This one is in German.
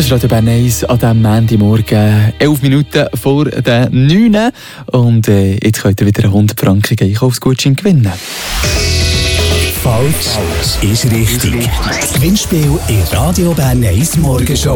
Das ist Radio Bern 1 an diesem Montagmorgen, 11 Minuten vor der 9. Und jetzt könnt ihr wieder einen 100 Franken Einkaufsgutschein gewinnen. Falsch ist richtig. Das Gewinnspiel in Radio Bern 1 Morgenshow.